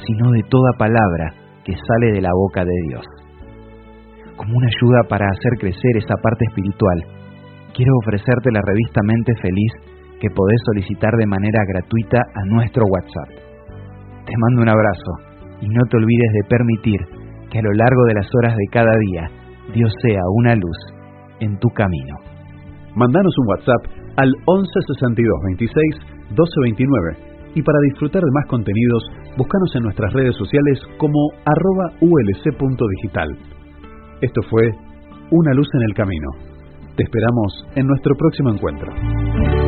sino de toda palabra que sale de la boca de Dios. Como una ayuda para hacer crecer esa parte espiritual, quiero ofrecerte la revista Mente Feliz que podés solicitar de manera gratuita a nuestro WhatsApp. Te mando un abrazo y no te olvides de permitir que a lo largo de las horas de cada día Dios sea una luz en tu camino. Mandanos un WhatsApp al 11 62 26 12 29 y para disfrutar de más contenidos, búscanos en nuestras redes sociales como @ulc.digital. Esto fue Una luz en el camino. Te esperamos en nuestro próximo encuentro.